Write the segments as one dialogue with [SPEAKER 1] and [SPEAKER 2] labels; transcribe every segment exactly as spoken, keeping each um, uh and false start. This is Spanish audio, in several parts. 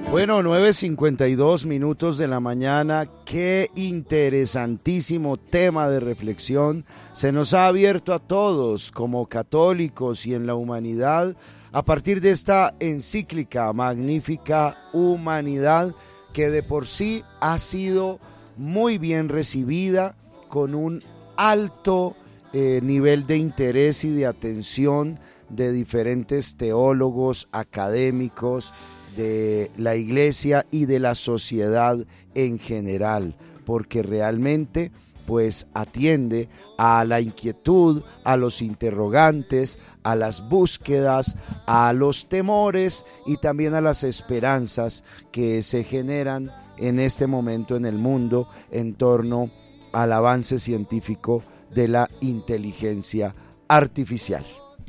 [SPEAKER 1] Bueno, nueve cincuenta y dos minutos de la mañana, qué interesantísimo tema de reflexión se nos ha abierto a todos como católicos y en la humanidad a partir de esta encíclica magnífica Humanidad, que de por sí ha sido muy bien recibida con un alto eh, nivel de interés y de atención de diferentes teólogos, académicos, de la Iglesia y de la sociedad en general, porque realmente pues atiende a la inquietud, a los interrogantes, a las búsquedas, a los temores y también a las esperanzas que se generan en este momento en el mundo en torno al avance científico de la inteligencia artificial.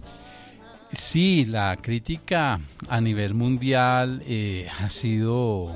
[SPEAKER 2] Sí, la crítica a nivel mundial eh, ha sido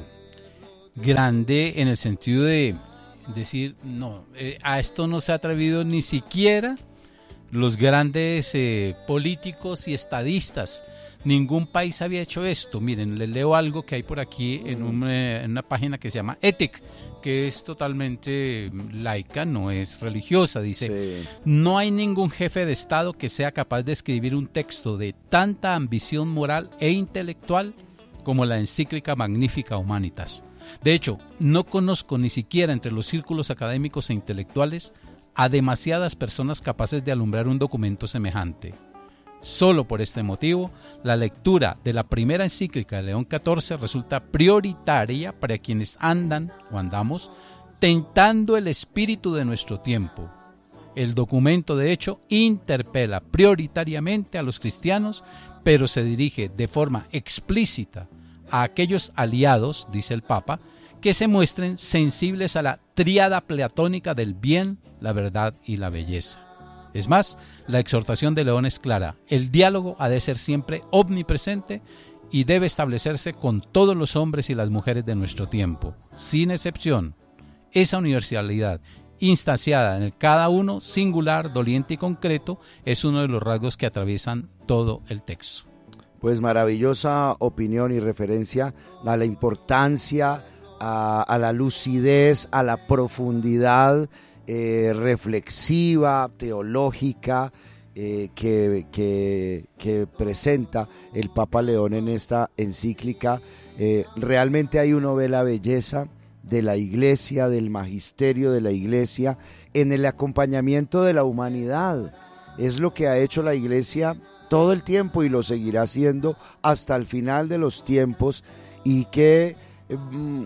[SPEAKER 2] grande en el sentido de decir, no, eh, a esto no se ha atrevido ni siquiera los grandes eh, políticos y estadistas. Ningún país había hecho esto. Miren, les leo algo que hay por aquí en, un, eh, en una página que se llama Ethic, que es totalmente laica, no es religiosa. Dice, sí. No hay ningún jefe de Estado que sea capaz de escribir un texto de tanta ambición moral e intelectual como la encíclica Magnificat Humanitas. De hecho, no conozco ni siquiera entre los círculos académicos e intelectuales a demasiadas personas capaces de alumbrar un documento semejante. Solo por este motivo, la lectura de la primera encíclica de León catorce resulta prioritaria para quienes andan o andamos tentando el espíritu de nuestro tiempo. El documento, de hecho, interpela prioritariamente a los cristianos, pero se dirige de forma explícita a aquellos aliados, dice el Papa, que se muestren sensibles a la tríada platónica del bien, la verdad y la belleza. Es más, la exhortación de León es clara: el diálogo ha de ser siempre omnipresente y debe establecerse con todos los hombres y las mujeres de nuestro tiempo, sin excepción. Esa universalidad, instanciada en el cada uno, singular, doliente y concreto, es uno de los rasgos que atraviesan todo el texto.
[SPEAKER 1] Pues maravillosa opinión y referencia a la importancia, a, a la lucidez, a la profundidad Eh, reflexiva, teológica eh, que, que, que presenta el Papa León en esta encíclica. Eh, realmente ahí uno ve la belleza de la Iglesia, del magisterio de la Iglesia en el acompañamiento de la humanidad. Es lo que ha hecho la Iglesia todo el tiempo y lo seguirá haciendo hasta el final de los tiempos, y qué eh,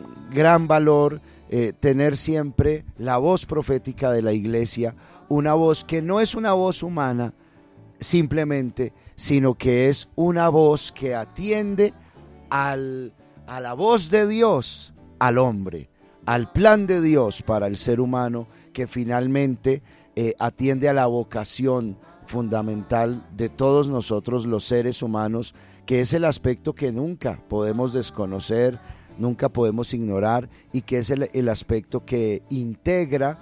[SPEAKER 1] gran valor Eh, tener siempre la voz profética de la Iglesia, una voz que no es una voz humana simplemente, sino que es una voz que atiende al, a la voz de Dios, al hombre, al plan de Dios para el ser humano, que finalmente eh, atiende a la vocación fundamental de todos nosotros los seres humanos, que es el aspecto que nunca podemos desconocer, nunca podemos ignorar, y que es el, el aspecto que integra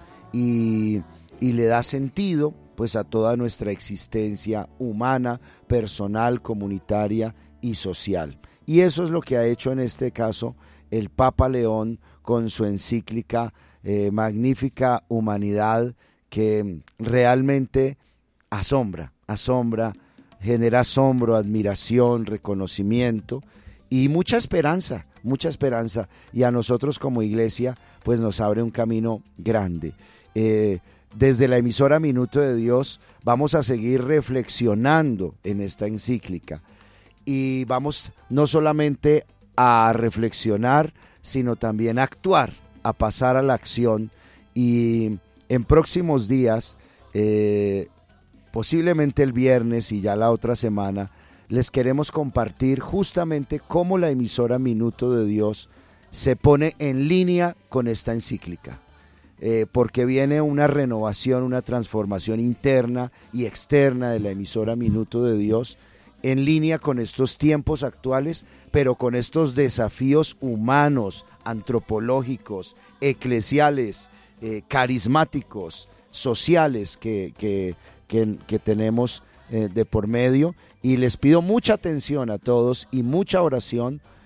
[SPEAKER 1] y, y le da sentido pues a toda nuestra existencia humana, personal, comunitaria y social. Y eso es lo que ha hecho en este caso el Papa León con su encíclica eh, Magnificat Humanidad, que realmente asombra, asombra, genera asombro, admiración, reconocimiento y mucha esperanza, mucha esperanza, y a nosotros como iglesia pues nos abre un camino grande. Eh, desde la emisora Minuto de Dios vamos a seguir reflexionando en esta encíclica, y vamos no solamente a reflexionar, sino también a actuar, a pasar a la acción, y en próximos días, eh, posiblemente el viernes y ya la otra semana, les queremos compartir justamente cómo la emisora Minuto de Dios se pone en línea con esta encíclica, eh, porque viene una renovación, una transformación interna y externa de la emisora Minuto de Dios, en línea con estos tiempos actuales, pero con estos desafíos humanos, antropológicos, eclesiales, eh, carismáticos, sociales que, que, que, que tenemos eh, de por medio. Y les pido mucha atención a todos y mucha oración,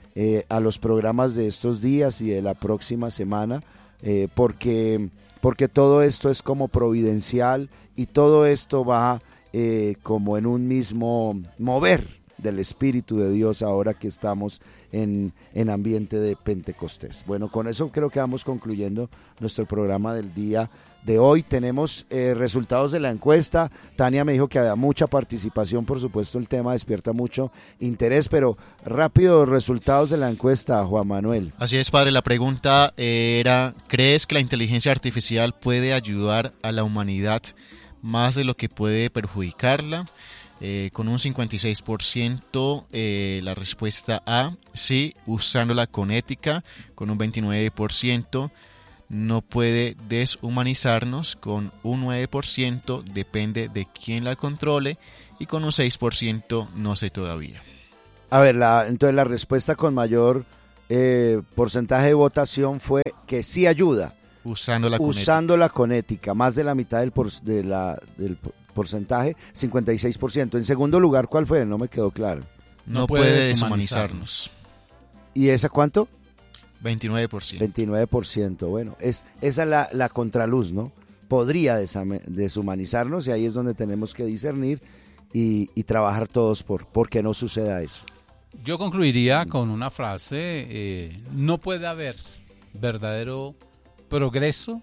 [SPEAKER 1] eh, a los programas de estos días y de la próxima semana, eh, porque, porque todo esto es como providencial y todo esto va eh, como en un mismo mover del Espíritu de Dios ahora que estamos en, en ambiente de Pentecostés. Bueno, con eso creo que vamos concluyendo nuestro programa del día de hoy. Tenemos eh, resultados de la encuesta. Tania me dijo que había mucha participación, por supuesto el tema despierta mucho interés, pero rápido, resultados de la encuesta, Juan Manuel.
[SPEAKER 3] Así es, padre, la pregunta era, ¿crees que la inteligencia artificial puede ayudar a la humanidad más de lo que puede perjudicarla? Eh, con un cincuenta y seis por ciento eh, la respuesta A, sí, usándola con ética, con un veintinueve por ciento, no puede deshumanizarnos, con un nueve por ciento, depende de quién la controle, y con un seis por ciento, no sé todavía.
[SPEAKER 1] A ver, la, entonces la respuesta con mayor eh, porcentaje de votación fue que sí ayuda.
[SPEAKER 3] Usándola con
[SPEAKER 1] Usándola
[SPEAKER 3] ética.
[SPEAKER 1] con ética, más de la mitad del, por, de la, del porcentaje, cincuenta y seis por ciento. En segundo lugar, ¿cuál fue? No me quedó claro.
[SPEAKER 3] No, no puede deshumanizarnos.
[SPEAKER 1] ¿Y esa cuánto?
[SPEAKER 3] veintinueve por ciento.
[SPEAKER 1] veintinueve por ciento. Bueno, es, esa es la, la contraluz, ¿no? Podría desame, deshumanizarnos y ahí es donde tenemos que discernir y, y trabajar todos por, por que no suceda eso.
[SPEAKER 2] Yo concluiría con una frase, eh, no puede haber verdadero progreso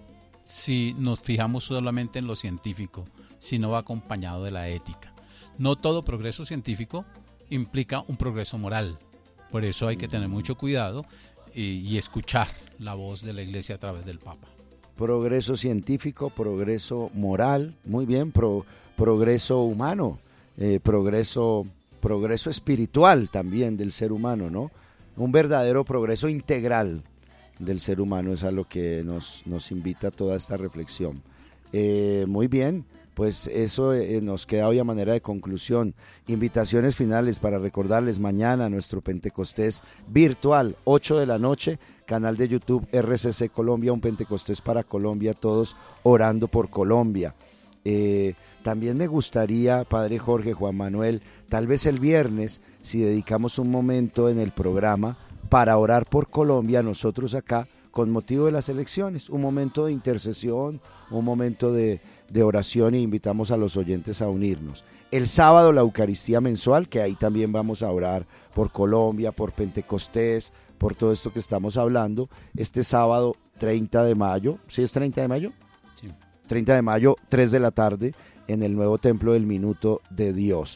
[SPEAKER 2] si nos fijamos solamente en lo científico, si no va acompañado de la ética. No todo progreso científico implica un progreso moral. Por eso hay que tener mucho cuidado y, y escuchar la voz de la Iglesia a través del Papa.
[SPEAKER 1] Progreso científico, progreso moral, muy bien, pro, progreso humano, eh, progreso, progreso espiritual también del ser humano, ¿no? Un verdadero progreso integral del ser humano es a lo que nos, nos invita toda esta reflexión. Eh, muy bien, pues eso eh, nos queda hoy a manera de conclusión. Invitaciones finales para recordarles mañana nuestro Pentecostés virtual, ocho de la noche, canal de YouTube R C C Colombia, un Pentecostés para Colombia, todos orando por Colombia. Eh, también me gustaría, Padre Jorge, Juan Manuel, tal vez el viernes, si dedicamos un momento en el programa para orar por Colombia, nosotros acá, con motivo de las elecciones, un momento de intercesión, un momento de, de oración, e invitamos a los oyentes a unirnos. El sábado la Eucaristía mensual, que ahí también vamos a orar por Colombia, por Pentecostés, por todo esto que estamos hablando, este sábado treinta de mayo, ¿sí es treinta de mayo?
[SPEAKER 2] Sí.
[SPEAKER 1] treinta de mayo, tres de la tarde, en el nuevo Templo del Minuto de Dios.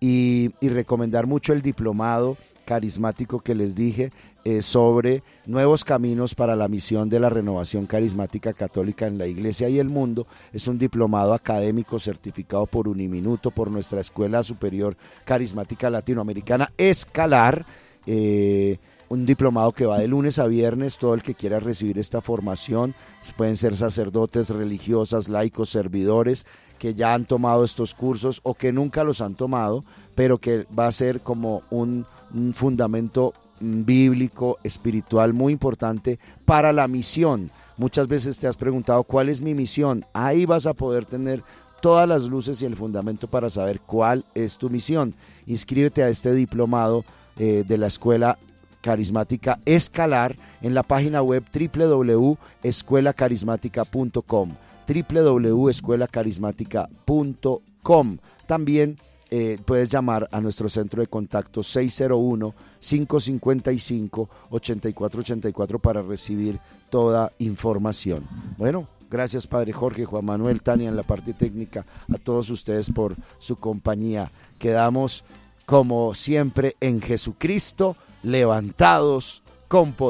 [SPEAKER 1] Y, y recomendar mucho el diplomado carismático que les dije eh, sobre nuevos caminos para la misión de la renovación carismática católica en la Iglesia y el mundo. Es un diplomado académico certificado por Uniminuto, por nuestra Escuela Superior Carismática Latinoamericana Escalar, eh, un diplomado que va de lunes a viernes. Todo el que quiera recibir esta formación, pueden ser sacerdotes, religiosas, laicos, servidores que ya han tomado estos cursos o que nunca los han tomado, pero que va a ser como un, un fundamento bíblico, espiritual muy importante para la misión. Muchas veces te has preguntado ¿cuál es mi misión? Ahí vas a poder tener todas las luces y el fundamento para saber cuál es tu misión. Inscríbete a este diplomado eh, de la Escuela Carismática Escalar en la página web doble u doble u doble u punto escuela carismática punto com, doble u doble u doble u punto escuela carismática punto com. También eh, puedes llamar a nuestro centro de contacto seis cero uno, cinco cinco cinco, ocho cuatro ocho cuatro para recibir toda información. Bueno, gracias Padre Jorge, Juan Manuel, Tania en la parte técnica, a todos ustedes por su compañía. Quedamos como siempre en Jesucristo, levantados con poder.